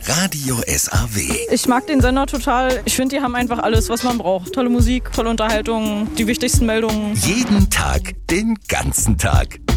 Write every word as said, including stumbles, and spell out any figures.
Radio S A W. Ich mag den Sender total. Ich finde, die haben einfach alles, was man braucht. Tolle Musik, tolle Unterhaltung, die wichtigsten Meldungen. Jeden Tag, den ganzen Tag.